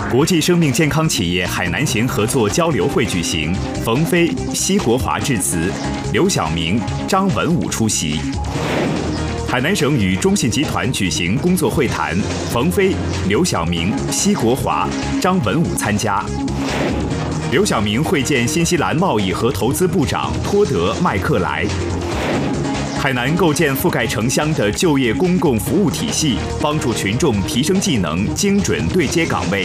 国际生命健康企业海南行合作交流会举行，冯飞、奚国华致辞，刘晓明、张文武出席。海南省与中信集团举行工作会谈，冯飞、刘晓明、奚国华、张文武参加。刘晓明会见新西兰贸易和投资部长托德·麦克莱。海南构建覆盖城乡的就业公共服务体系，帮助群众提升技能，精准对接岗位。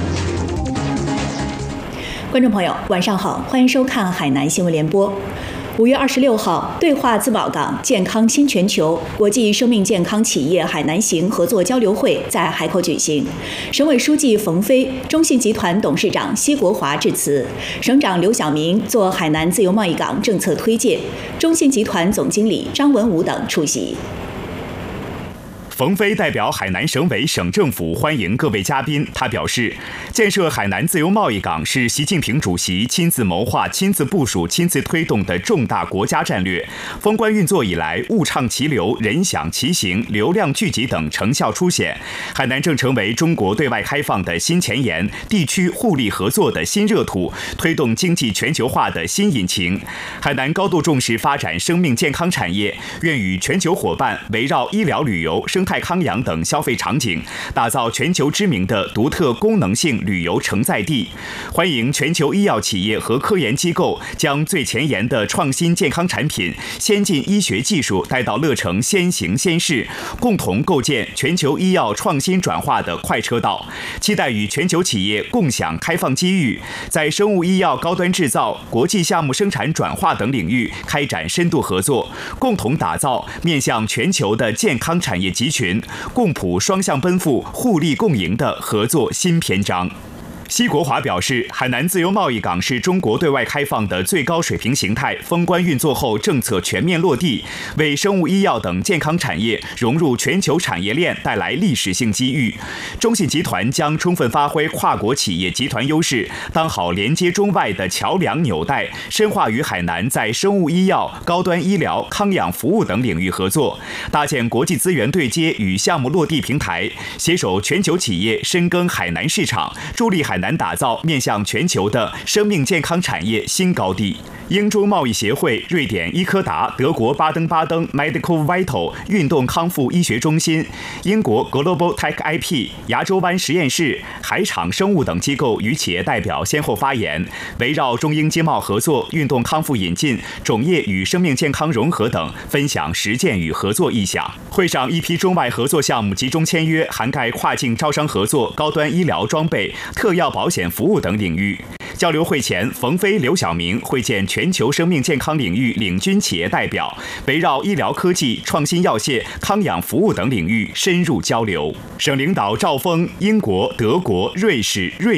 观众朋友，晚上好，欢迎收看海南新闻联播。5月26号，对话自保港健康新全球国际生命健康企业海南行合作交流会在海口举行。省委书记冯飞、中信集团董事长奚国华致辞，省长刘晓明做海南自由贸易港政策推介，中信集团总经理张文武等出席。 冯飞代表海南省委省政府欢迎各位嘉宾。他表示，建设海南自由贸易港是习近平主席亲自谋划、亲自部署、亲自推动的重大国家战略。封关运作以来，物畅其流、人享其行、流量聚集等成效凸显。海南正成为中国对外开放的新前沿，地区互利合作的新热土，推动经济全球化的新引擎。海南高度重视发展生命健康产业，愿与全球伙伴围绕医疗、旅游、生态康养等消费场景，打造全球知名的独特功能性旅游承载地。欢迎全球医药企业和科研机构将最前沿的创新健康产品、先进医学技术带到乐城先行先试，共同构建全球医药创新转化的快车道。期待与全球企业共享开放机遇，在生物医药高端制造、国际项目生产转化等领域开展深度合作，共同打造面向全球的健康产业集群，共谱双向奔赴、互利共赢的合作新篇章。奚国华表示，海南自由贸易港是中国对外开放的最高水平形态，封关运作后政策全面落地，为生物医药等健康产业融入全球产业链带来历史性机遇。中信集团将充分发挥跨国企业集团优势，当好连接中外的桥梁纽带，深化与海南在生物医药、高端医疗、康养服务等领域合作，搭建国际资源对接与项目落地平台，携手全球企业深耕海南市场，助力海南打造面向全球的生命健康产业新高地。英中贸易协会、瑞典伊科达、德国巴登 Medical Vital 运动康复医学中心、英国 Global Tech IP、牙洲湾实验室、海场生物等机构与企业代表先后发言，围绕中英经贸合作、运动康复引进、种业与生命健康融合等，分享实践与合作意向。会上，一批中外合作项目集中签约，涵盖跨境招商合作、高端医疗装备、特药保险服务等领域。交流会前，冯飞、刘晓明会见全球生命健康领域领军企业代表，围绕医疗科技、创新药械、康养服务等领域深入交流。省领导赵峰、英国、德国、瑞士、